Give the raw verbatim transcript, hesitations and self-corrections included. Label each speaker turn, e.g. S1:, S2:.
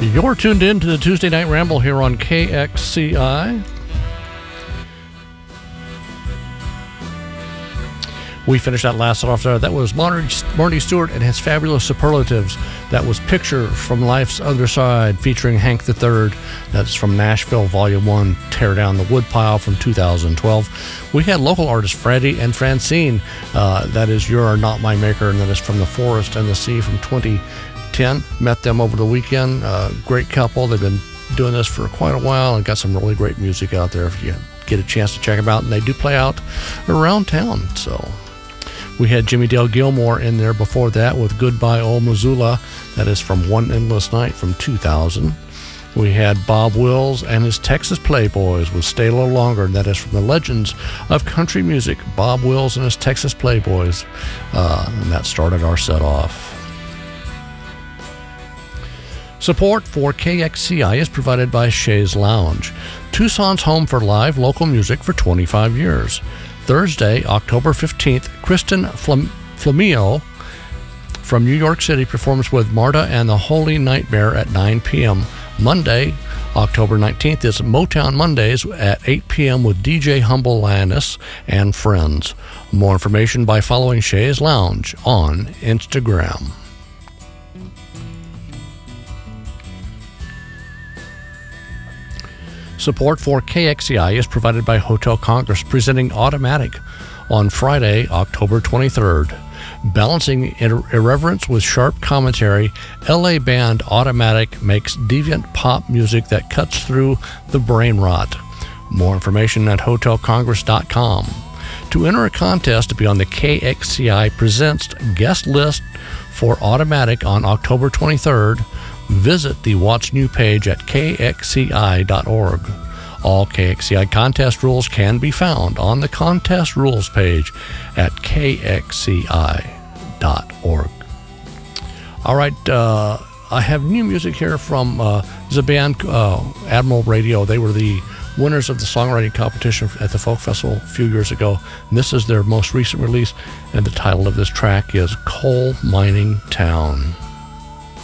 S1: You're tuned in to the Tuesday Night Ramble here on K X C I. We finished that last set off there. That was Marty, Marty Stewart and his Fabulous Superlatives. That was Picture from Life's Underside featuring Hank the Third. That's from Nashville Volume one, Tear Down the Woodpile from two thousand twelve. We had local artists Freddie and Francine. Uh, that is You're Not My Maker, and that is From the Forest and the Sea from twenty ten. Met them over the weekend. Uh, great couple. They've been doing this for quite a while and got some really great music out there if you get a chance to check them out. And they do play out around town, so... We had Jimmy Dale Gilmore in there before that with Goodbye Old Missoula. That is from One Endless Night from two thousand. We had Bob Wills and his Texas Playboys with Stay a Little Longer. That is from the Legends of Country Music, Bob Wills and his Texas Playboys. Uh, and that started our set off. Support for K X C I is provided by Shays Lounge, Tucson's home for live local music for twenty-five years. Thursday, October fifteenth, Kristen Flam- Flamio from New York City performs with Marta and the Holy Nightmare at nine p.m. Monday, October nineteenth, is Motown Mondays at eight p.m. with D J Humble Lannis and friends. More information by following Shays Lounge on Instagram. Support for K X C I is provided by Hotel Congress, presenting Automatic on Friday, October twenty-third. Balancing ir- irreverence with sharp commentary, L A band Automatic makes deviant pop music that cuts through the brain rot. More information at hotel congress dot com. To enter a contest to be on the K X C I Presents guest list for Automatic on October twenty-third, visit the What's New page at k x c i dot org. All K X C I contest rules can be found on the contest rules page at k x c i dot org. All right, uh, I have new music here from uh, the band uh, Admiral Radio. They were the winners of the songwriting competition at the Folk Festival a few years ago. And this is their most recent release, and the title of this track is Coal Mining Town.